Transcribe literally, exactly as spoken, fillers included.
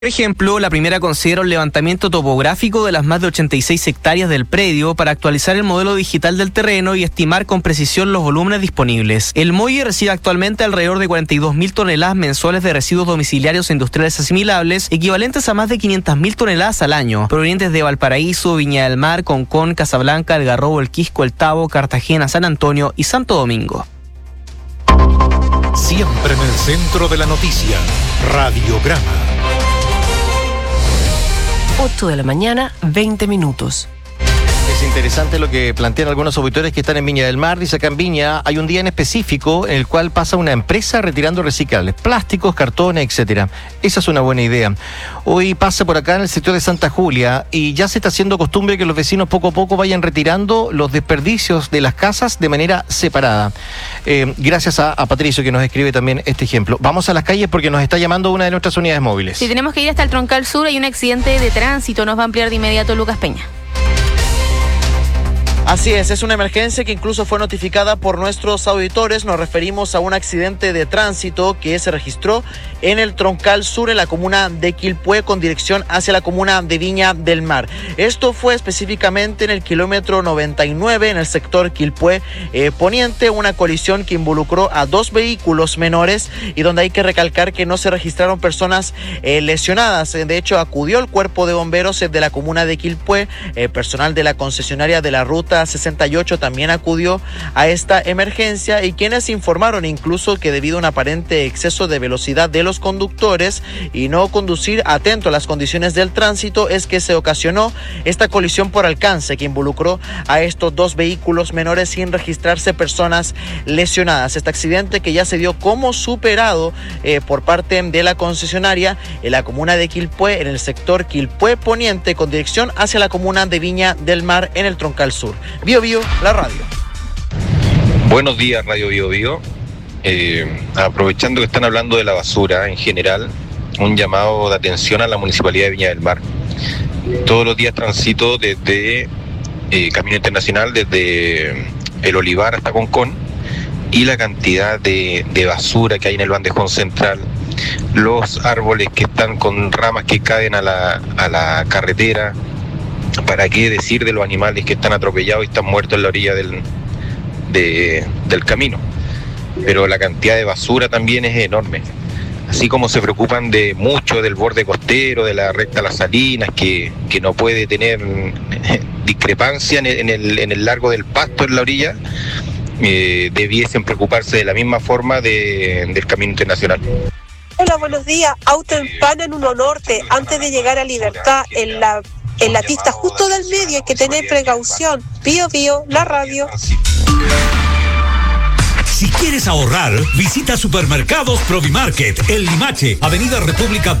Por ejemplo, la primera considera un levantamiento topográfico de las más de ochenta y seis hectáreas del predio para actualizar el modelo digital del terreno y estimar con precisión los volúmenes disponibles. El muelle recibe actualmente alrededor de cuarenta y dos mil toneladas mensuales de residuos domiciliarios e industriales asimilables, equivalentes a más de quinientas mil toneladas al año, provenientes de Valparaíso, Viña del Mar, Concón, Casablanca, Algarrobo, El Quisco, El Tabo, Cartagena, San Antonio y Santo Domingo. Siempre en el centro de la noticia, Radiograma. ocho de la mañana, veinte minutos. Es interesante lo que plantean algunos auditores que están en Viña del Mar. Dice acá en Viña hay un día en específico en el cual pasa una empresa retirando reciclables, plásticos, cartones, etcétera. Esa es una buena idea. Hoy pasa por acá en el sector de Santa Julia y ya se está haciendo costumbre que los vecinos poco a poco vayan retirando los desperdicios de las casas de manera separada. Eh, gracias a, a Patricio que nos escribe también este ejemplo. Vamos a las calles porque nos está llamando una de nuestras unidades móviles. Si tenemos que ir hasta el Troncal Sur, hay un accidente de tránsito. Nos va a ampliar de inmediato Lucas Peña. Así es, es una emergencia que incluso fue notificada por nuestros auditores. Nos referimos a un accidente de tránsito que se registró en el Troncal Sur, en la comuna de Quilpué, con dirección hacia la comuna de Viña del Mar. Esto fue específicamente en el kilómetro noventa y nueve, en el sector Quilpué eh, Poniente, una colisión que involucró a dos vehículos menores y donde hay que recalcar que no se registraron personas eh, lesionadas. De hecho, acudió el cuerpo de bomberos de la comuna de Quilpué, eh, personal de la concesionaria de la ruta sesenta y ocho también acudió a esta emergencia y quienes informaron incluso que debido a un aparente exceso de velocidad de los conductores y no conducir atento a las condiciones del tránsito es que se ocasionó esta colisión por alcance que involucró a estos dos vehículos menores sin registrarse personas lesionadas. Este accidente que ya se dio como superado eh, por parte de la concesionaria en la comuna de Quilpué, en el sector Quilpué Poniente, con dirección hacia la comuna de Viña del Mar en el Troncal Sur. Bio Bio, la radio. Buenos días, Radio Bio Bio. Eh, aprovechando que están hablando de la basura en general, un llamado de atención a la Municipalidad de Viña del Mar. Todos los días transito desde eh, Camino Internacional, desde El Olivar hasta Concón, y la cantidad de, de basura que hay en el bandejón central, los árboles que están con ramas que caen a la, a la carretera. ¿Para qué decir de los animales que están atropellados y están muertos en la orilla del, de, del camino? Pero la cantidad de basura también es enorme. Así como se preocupan de mucho del borde costero, de la recta Las Salinas, que, que no puede tener discrepancia en el, en el, en el largo del pasto en la orilla, eh, debiesen preocuparse de la misma forma de, del Camino Internacional. Hola, buenos días. Auto en Pana en uno norte, antes de llegar a Libertad, en la En la pista justo del medio hay que tener precaución. Bio Bio, la radio. Si quieres ahorrar, visita Supermercados Provimarket, El Limache, Avenida República